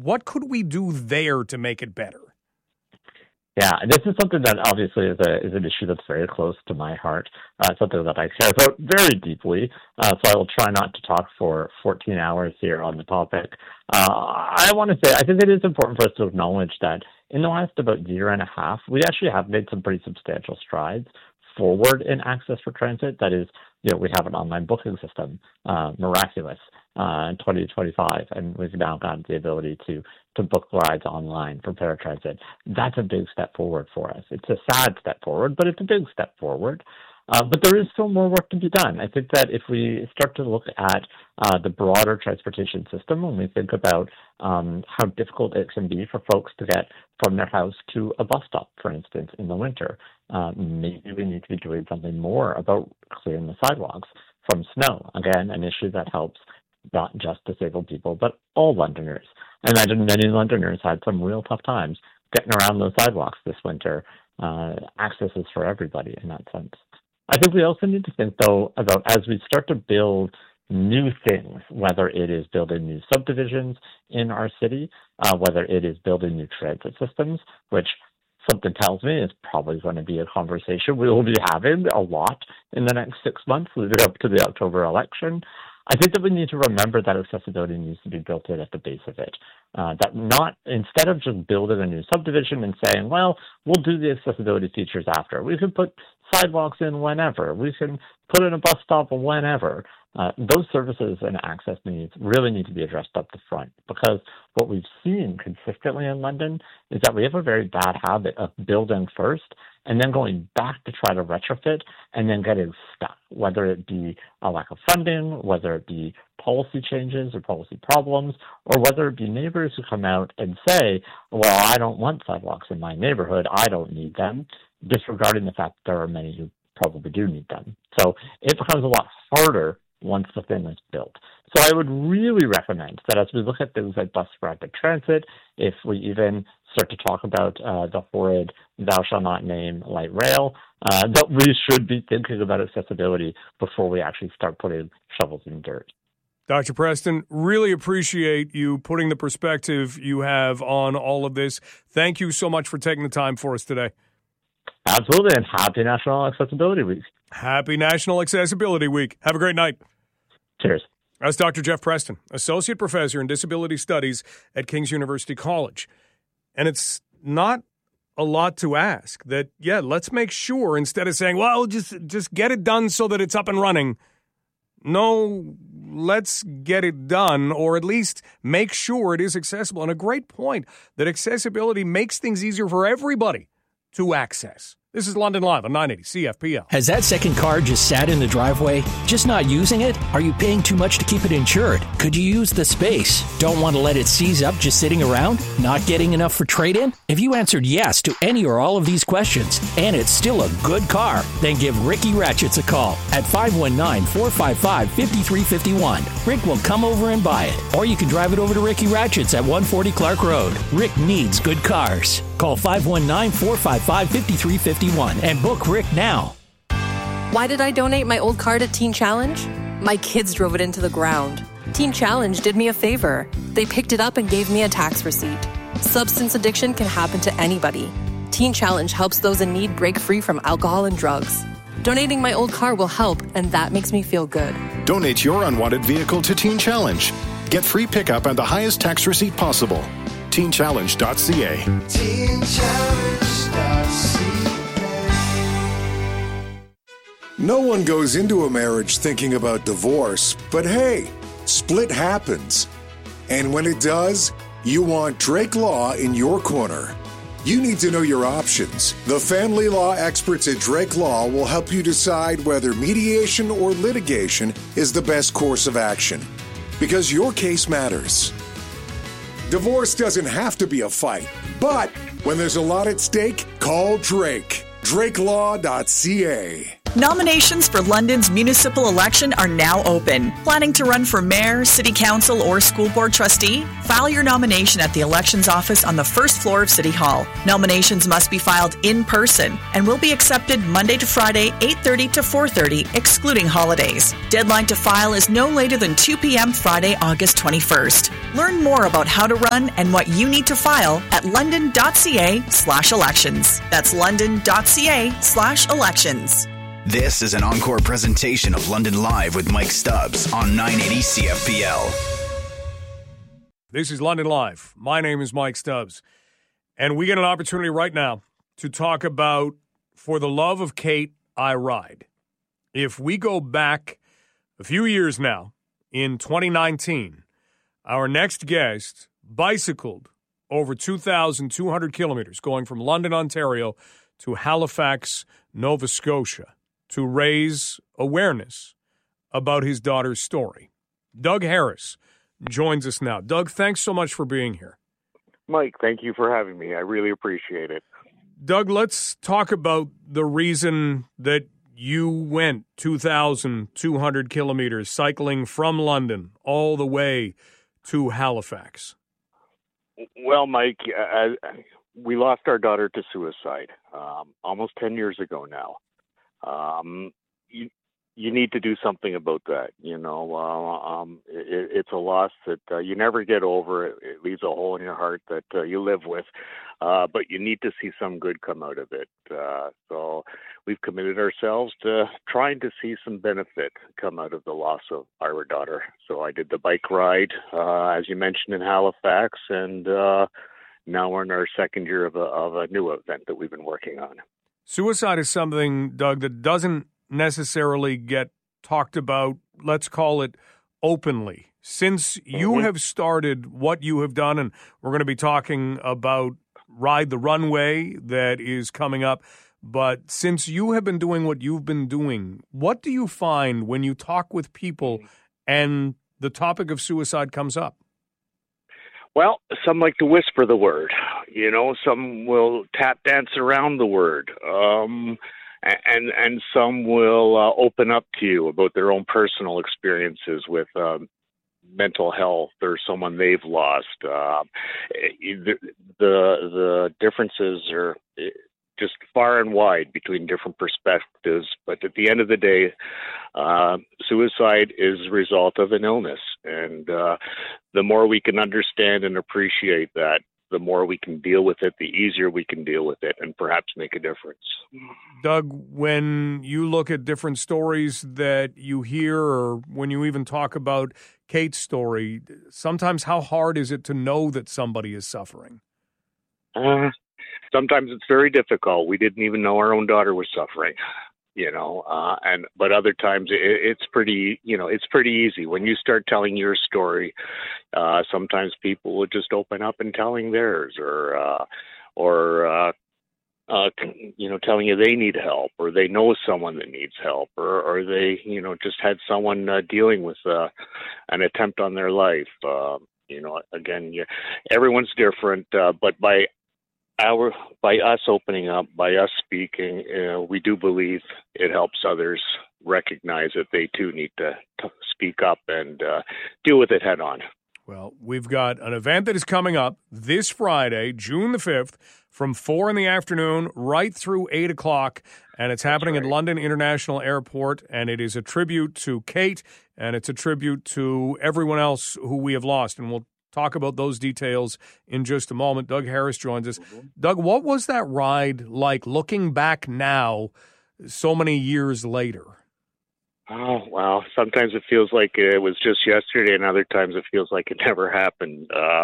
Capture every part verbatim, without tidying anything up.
what could we do there to make it better? Yeah, this is something that obviously is a is an issue that's very close to my heart, uh, something that I care about very deeply, uh, so I will try not to talk for fourteen hours here on the topic. Uh, I want to say, I think it is important for us to acknowledge that in the last about year and a half, we actually have made some pretty substantial strides forward in access for transit. That is, you know, we have an online booking system, uh, miraculous, uh, in twenty twenty-five, and we've now got the ability to to book rides online for paratransit. That's a big step forward for us. It's a sad step forward, but it's a big step forward. Uh, but there is still more work to be done. I think that if we start to look at uh, the broader transportation system, when we think about um, how difficult it can be for folks to get from their house to a bus stop, for instance, in the winter, uh, maybe we need to be doing something more about clearing the sidewalks from snow. Again, an issue that helps not just disabled people, but all Londoners. I imagine many Londoners had some real tough times getting around those sidewalks this winter. Uh, access is for everybody in that sense. I think we also need to think, though, about as we start to build new things, whether it is building new subdivisions in our city, uh, whether it is building new transit systems, which something tells me is probably going to be a conversation we will be having a lot in the next six months leading up to the October election. I think that we need to remember that accessibility needs to be built in at the base of it. Uh, that not, instead of just building a new subdivision and saying, well, we'll do the accessibility features after. We can put sidewalks in whenever. We can put in a bus stop whenever. Uh, those services and access needs really need to be addressed up the front, because what we've seen consistently in London is that we have a very bad habit of building first and then going back to try to retrofit and then getting stuck, whether it be a lack of funding, whether it be policy changes or policy problems, or whether it be neighbors who come out and say, well, I don't want sidewalks in my neighborhood, I don't need them, disregarding the fact that there are many who probably do need them. So it becomes a lot harder once the thing is built. So I would really recommend that as we look at things like bus rapid transit, if we even start to talk about uh, the horrid thou shall not name light rail, uh, that we should be thinking about accessibility before we actually start putting shovels in dirt. Doctor Preston, really appreciate you putting the perspective you have on all of this. Thank you so much for taking the time for us today. Absolutely, and happy National Accessibility Week. Happy National Accessibility Week. Have a great night. Cheers. That's Doctor Jeff Preston, Associate Professor in Disability Studies at King's University College. And it's not a lot to ask that, yeah, let's make sure instead of saying, well, just, just get it done so that it's up and running. No, let's get it done, or at least make sure it is accessible. And a great point that accessibility makes things easier for everybody to access. This is London Live on nine eighty C F P L. Has that second car just sat in the driveway, just not using it? Are you paying too much to keep it insured? Could you use the space? Don't want to let it seize up just sitting around? Not getting enough for trade-in? If you answered yes to any or all of these questions, and it's still a good car, then give Ricky Ratchets a call at five one nine, four five five, five three five one. Rick will come over and buy it. Or you can drive it over to Ricky Ratchets at one forty Clark Road. Rick needs good cars. Call five one nine, four five five, five three five one and book Rick now. Why did I donate my old car to Teen Challenge? My kids drove it into the ground. Teen Challenge did me a favor. They picked it up and gave me a tax receipt. Substance addiction can happen to anybody. Teen Challenge helps those in need break free from alcohol and drugs. Donating my old car will help, and that makes me feel good. Donate your unwanted vehicle to Teen Challenge. Get free pickup and the highest tax receipt possible. teen challenge dot c a. teen challenge dot c a. No one goes into a marriage thinking about divorce, but hey, split happens. And when it does, you want Drake Law in your corner. You need to know your options. The family law experts at Drake Law will help you decide whether mediation or litigation is the best course of action, because your case matters. Divorce doesn't have to be a fight, but when there's a lot at stake, call Drake. drake law dot c a. Nominations for London's municipal election are now open. Planning to run for mayor, city council, or school board trustee? File your nomination at the elections office on the first floor of City Hall. Nominations must be filed in person and will be accepted Monday to Friday, eight thirty to four thirty, excluding holidays. Deadline to file is no later than two p.m. Friday, August twenty-first. Learn more about how to run and what you need to file at london.ca slash elections. That's london.ca slash elections. This is an encore presentation of London Live with Mike Stubbs on nine eighty C F P L. This is London Live. My name is Mike Stubbs. And we get an opportunity right now to talk about For the Love of Kate, I Ride. If we go back a few years now, in twenty nineteen, our next guest bicycled over two thousand two hundred kilometers, going from London, Ontario to Halifax, Nova Scotia, to raise awareness about his daughter's story. Doug Harris joins us now. Doug, thanks so much for being here. Mike, thank you for having me. I really appreciate it. Doug, let's talk about the reason that you went two thousand two hundred kilometers cycling from London all the way to Halifax. Well, Mike, uh, we lost our daughter to suicide um, almost ten years ago now. Um, you, you need to do something about that. You know, uh, um, it, it's a loss that uh, you never get over. It, it leaves a hole in your heart that uh, you live with, uh, but you need to see some good come out of it. Uh, so we've committed ourselves to trying to see some benefit come out of the loss of our daughter. So I did the bike ride, uh, as you mentioned, in Halifax, and uh, now we're in our second year of a, of a new event that we've been working on. Suicide is something, Doug, that doesn't necessarily get talked about, let's call it openly. Since you mm-hmm. have started what you have done, and we're going to be talking about Ride the Runway that is coming up, but since you have been doing what you've been doing, what do you find when you talk with people and the topic of suicide comes up? Well, some like to whisper the word, you know, some will tap dance around the word, um, and and some will uh, open up to you about their own personal experiences with um, mental health or someone they've lost. Uh, the, the the differences are just far and wide between different perspectives, but at the end of the day, uh, suicide is a result of an illness. And uh, the more we can understand and appreciate that, the more we can deal with it, the easier we can deal with it, and perhaps make a difference. Doug, when you look at different stories that you hear, or when you even talk about Kate's story, sometimes how hard is it to know that somebody is suffering? Uh, sometimes it's very difficult. We didn't even know our own daughter was suffering. You know, uh, and but other times it, it's pretty, you know, it's pretty easy. When you start telling your story, uh, sometimes people will just open up and telling theirs, or, uh, or uh, uh, you know, telling you they need help, or they know someone that needs help, or, or they, you know, just had someone uh, dealing with uh, an attempt on their life. Uh, you know, again, you, everyone's different, uh, but by Our, by us opening up, by us speaking, uh, we do believe it helps others recognize that they too need to, to speak up and uh, deal with it head on. Well, we've got an event that is coming up this Friday, June the fifth, from four in the afternoon right through eight o'clock, and it's happening right at London International Airport, and it is a tribute to Kate, and it's a tribute to everyone else who we have lost, and we'll talk about those details in just a moment. Doug Harris joins us. Mm-hmm. Doug, what was that ride like looking back now so many years later? Oh, well, sometimes it feels like it was just yesterday, and other times it feels like it never happened. Uh,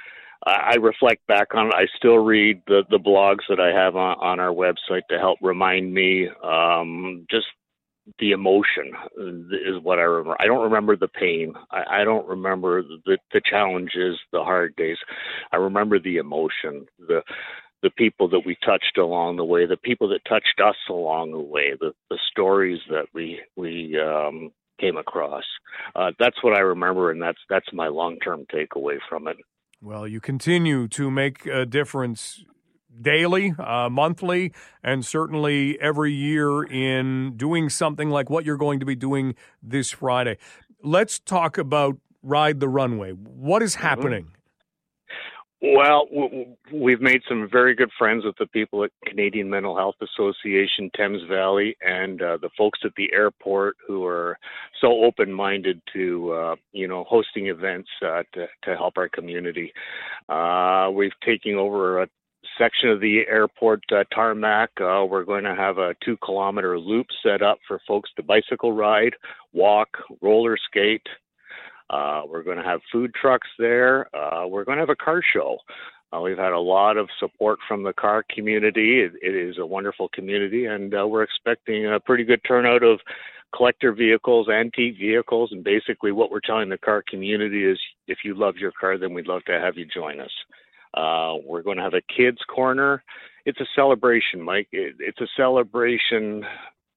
I reflect back on it. I still read the, the blogs that I have on, on our website to help remind me um, just the emotion is what I remember. I don't remember the pain. I, I don't remember the, the challenges, the hard days. I remember the emotion, the the people that we touched along the way, the people that touched us along the way, the, the stories that we we um, came across. Uh, that's what I remember, and that's that's my long-term takeaway from it. Well, you continue to make a difference daily, uh, monthly, and certainly every year in doing something like what you're going to be doing this Friday. Let's talk about Ride the Runway. What is happening? Well, we've made some very good friends with the people at Canadian Mental Health Association, Thames Valley, and uh, the folks at the airport who are so open-minded to, uh, you know, hosting events uh, to, to help our community. Uh, we've taken over a section of the airport uh, tarmac. Uh, we're going to have a two-kilometer loop set up for folks to bicycle ride, walk, roller skate. Uh, we're going to have food trucks there. Uh, we're going to have a car show. Uh, we've had a lot of support from the car community. It, it is a wonderful community, and uh, we're expecting a pretty good turnout of collector vehicles, antique vehicles, and basically what we're telling the car community is if you love your car, then we'd love to have you join us. Uh, we're going to have a kids corner. It's a celebration, Mike. It, it's a celebration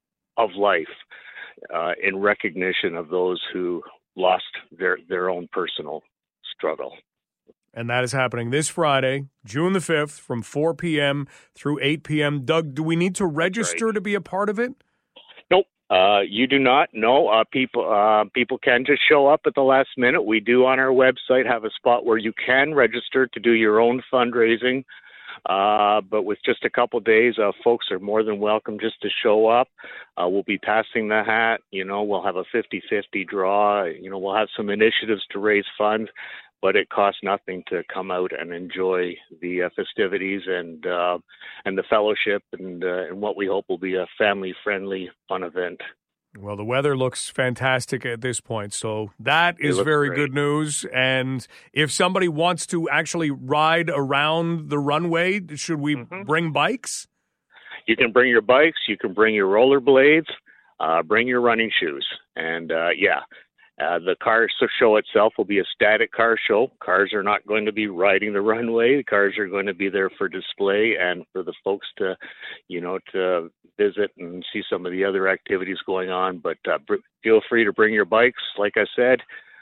of life uh, in recognition of those who lost their, their own personal struggle. And that is happening this Friday, June the fifth, from four p.m. through eight p.m. Doug, do we need to register right. to be a part of it? Nope. Uh, you do not. No. Uh, people uh, people can just show up at the last minute. We do on our website have a spot where you can register to do your own fundraising. Uh, but with just a couple days, uh, folks are more than welcome just to show up. Uh, we'll be passing the hat. You know, we'll have a fifty-fifty draw. You know, we'll have some initiatives to raise funds, but it costs nothing to come out and enjoy the uh, festivities and uh, and the fellowship and, uh, and what we hope will be a family-friendly, fun event. Well, the weather looks fantastic at this point, so that is very great. Good news. And if somebody wants to actually ride around the runway, should we mm-hmm. bring bikes? You can bring your bikes. You can bring your rollerblades. Uh, bring your running shoes. And, uh, yeah, uh, the car show itself will be a static car show. Cars are not going to be riding the runway. The cars are going to be there for display and for the folks to, you know, to visit and see some of the other activities going on. But uh, br- feel free to bring your bikes, like I said,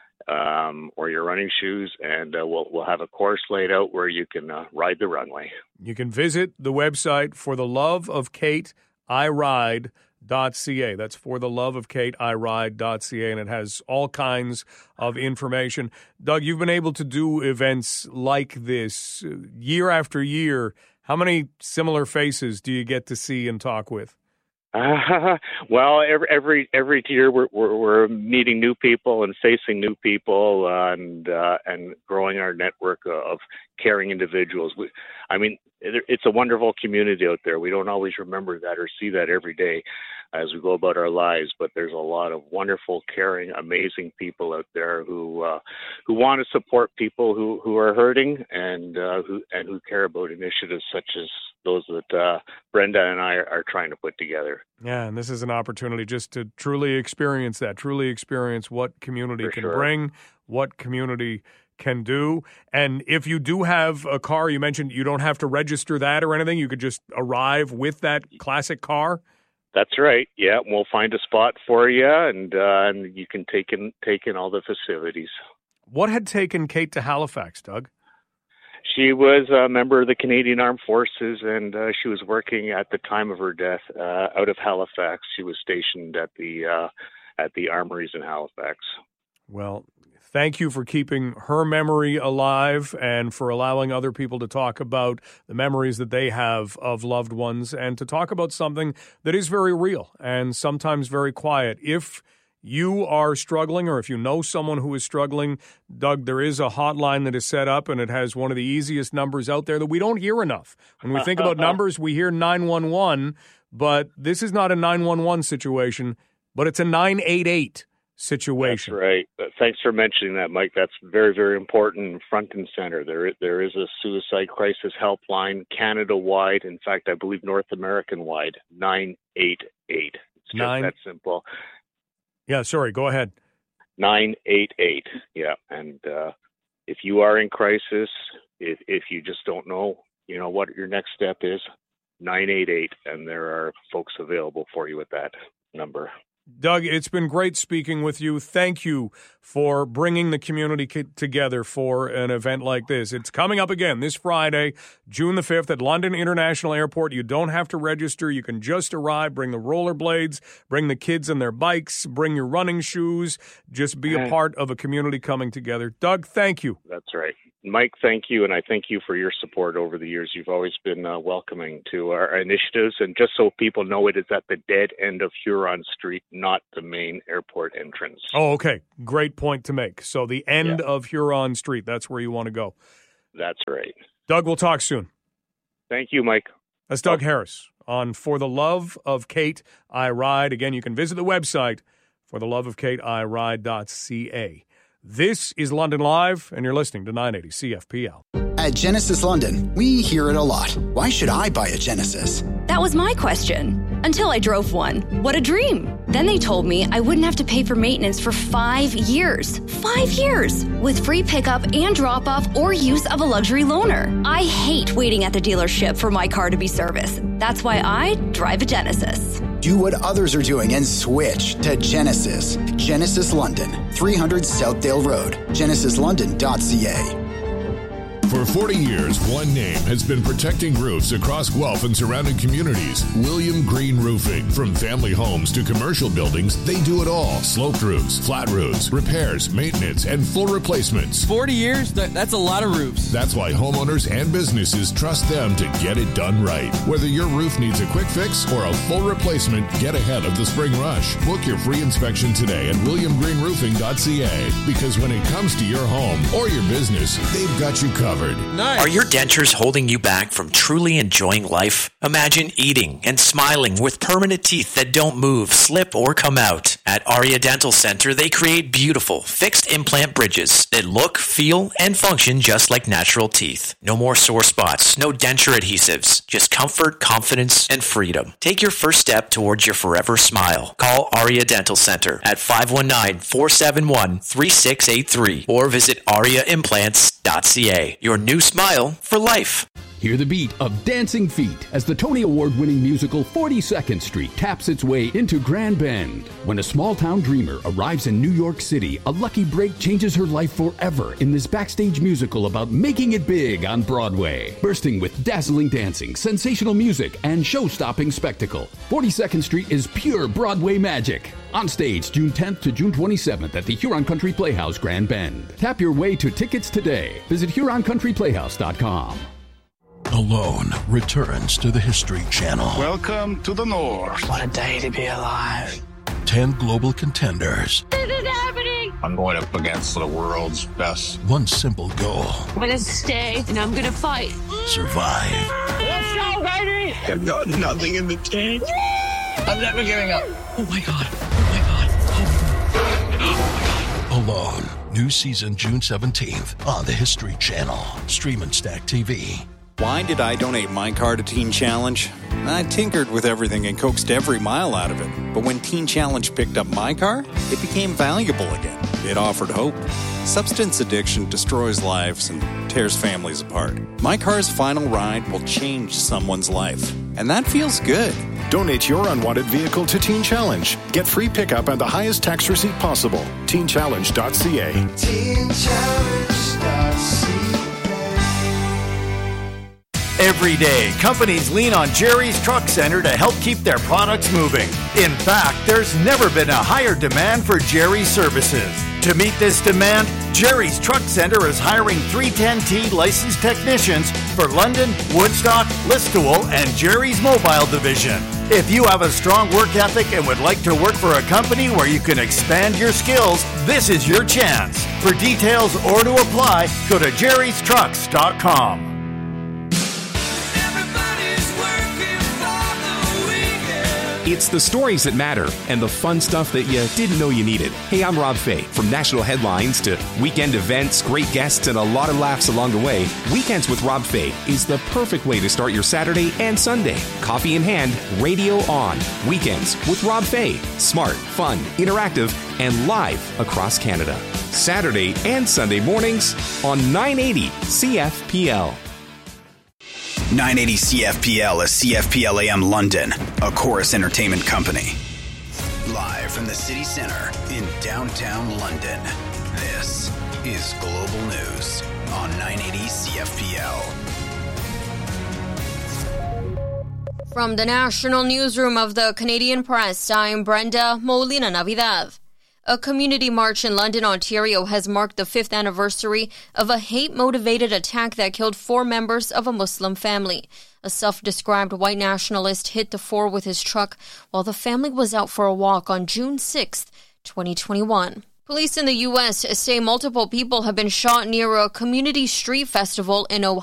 um, or your running shoes, and uh, we'll we'll have a course laid out where you can uh, ride the runway. You can visit the website for the love of Kate I Ride dot c a. That's for the love of Kate I Ride dot c a, and it has all kinds of information. Doug, you've been able to do events like this year after year. How many similar faces do you get to see and talk with? Uh, well, every every every year we're, we're we're meeting new people and facing new people uh, and uh, and growing our network of caring individuals. We, I mean, it, it's a wonderful community out there. We don't always remember that or see that every day as we go about our lives, but there's a lot of wonderful, caring, amazing people out there who uh, who want to support people who, who are hurting and uh, who and who care about initiatives such as those that uh, Brenda and I are, are trying to put together. Yeah, and this is an opportunity just to truly experience that, truly experience what community For can sure. bring, what community can do. And if you do have a car, you mentioned you don't have to register that or anything. You could just arrive with that classic car. That's right. Yeah, we'll find a spot for you, and uh, and you can take in take in all the facilities. What had taken Kate to Halifax, Doug? She was a member of the Canadian Armed Forces, and uh, she was working at the time of her death uh, out of Halifax. She was stationed at the uh, at the armories in Halifax. Well, thank you for keeping her memory alive and for allowing other people to talk about the memories that they have of loved ones and to talk about something that is very real and sometimes very quiet. If you are struggling or if you know someone who is struggling, Doug, there is a hotline that is set up, and it has one of the easiest numbers out there that we don't hear enough. When we think about numbers, we hear nine one one, but this is not a nine one one situation, but it's a nine eight eight situation. That's right. Thanks for mentioning that, Mike. That's very, very important, front and center. There, there is a suicide crisis helpline Canada-wide. In fact, I believe North American-wide, nine eight eight. It's just Nine. that simple. Yeah, sorry, go ahead. nine eight eight, yeah. And uh, if you are in crisis, if, if you just don't know, you know, what your next step is, nine eight eight, and there are folks available for you at that number. Doug, it's been great speaking with you. Thank you for bringing the community c- together for an event like this. It's coming up again this Friday, June the fifth at London International Airport. You don't have to register. You can just arrive, bring the rollerblades, bring the kids and their bikes, bring your running shoes, just be a part of a community coming together. Doug, thank you. That's right. Mike, thank you, and I thank you for your support over the years. You've always been uh, welcoming to our initiatives, and just so people know, it is at the dead end of Huron Street, not the main airport entrance. Oh, okay. Great point to make. So the end Yeah. of Huron Street, that's where you want to go. That's right. Doug, we'll talk soon. Thank you, Mike. That's Doug Harris on For the Love of Kate, I Ride. Again, you can visit the website, for the love of kate i ride dot c a. This is London Live, and you're listening to nine eighty C F P L. At Genesis London, we hear it a lot. Why should I buy a Genesis? That was my question. Until I drove one. What a dream. Then they told me I wouldn't have to pay for maintenance for five years. Five years! With free pickup and drop-off or use of a luxury loaner. I hate waiting at the dealership for my car to be serviced. That's why I drive a Genesis. Do what others are doing and switch to Genesis. Genesis London, three hundred Southdale Road, genesis london dot c a. For forty years, one name has been protecting roofs across Guelph and surrounding communities. William Green Roofing. From family homes to commercial buildings, they do it all. Sloped roofs, flat roofs, repairs, maintenance, and full replacements. forty years? That, that's a lot of roofs. That's why homeowners and businesses trust them to get it done right. Whether your roof needs a quick fix or a full replacement, get ahead of the spring rush. Book your free inspection today at william green roofing dot c a, because when it comes to your home or your business, they've got you covered. Nice. Are your dentures holding you back from truly enjoying life? Imagine eating and smiling with permanent teeth that don't move, slip, or come out. At Aria Dental Center, they create beautiful, fixed implant bridges that look, feel, and function just like natural teeth. No more sore spots, no denture adhesives, just comfort, confidence, and freedom. Take your first step towards your forever smile. Call Aria Dental Center at five one nine, four seven one, three six eight three or visit aria implants dot c a. Your new smile for life. Hear the beat of Dancing Feet as the Tony Award-winning musical forty-second Street taps its way into Grand Bend. When a small-town dreamer arrives in New York City, a lucky break changes her life forever in this backstage musical about making it big on Broadway. Bursting with dazzling dancing, sensational music, and show-stopping spectacle, forty-second Street is pure Broadway magic. On stage June tenth to June twenty-seventh at the Huron Country Playhouse, Grand Bend. Tap your way to tickets today. Visit huron country playhouse dot com. Alone returns to the History Channel. Welcome to the North. What a day to be alive. Ten global contenders. This is happening. I'm going up against the world's best. One simple goal. I'm going to stay and I'm going to fight. Survive. Let's go, baby. I've got nothing in the tank. I'm never giving up. Oh my God. Oh my God. Oh my God. Alone. New season June seventeenth on the History Channel. Stream and Stack T V. Why did I donate my car to Teen Challenge? I tinkered with everything and coaxed every mile out of it. But when Teen Challenge picked up my car, it became valuable again. It offered hope. Substance addiction destroys lives and tears families apart. My car's final ride will change someone's life. And that feels good. Donate your unwanted vehicle to Teen Challenge. Get free pickup and the highest tax receipt possible. teen challenge dot c a. teen challenge dot c a. Every day, companies lean on Jerry's Truck Center to help keep their products moving. In fact, there's never been a higher demand for Jerry's services. To meet this demand, Jerry's Truck Center is hiring three ten T licensed technicians for London, Woodstock, Listowel, and Jerry's Mobile Division. If you have a strong work ethic and would like to work for a company where you can expand your skills, this is your chance. For details or to apply, go to jerrys trucks dot com. It's the stories that matter and the fun stuff that you didn't know you needed. Hey, I'm Rob Fay. From national headlines to weekend events, great guests, and a lot of laughs along the way, Weekends with Rob Fay is the perfect way to start your Saturday and Sunday. Coffee in hand, radio on. Weekends with Rob Fay. Smart, fun, interactive, and live across Canada. Saturday and Sunday mornings on nine eighty C F P L. nine eighty C F P L is C F P L A M London, a Chorus Entertainment company. Live from the city center in downtown London, this is Global News on nine eighty C F P L. From the National Newsroom of the Canadian Press, I'm Brenda Molina Navidad. A community march in London, Ontario has marked the fifth anniversary of a hate-motivated attack that killed four members of a Muslim family. A self-described white nationalist hit the four with his truck while the family was out for a walk on June sixth, twenty twenty-one. Police in the U S say multiple people have been shot near a community street festival in Ohio.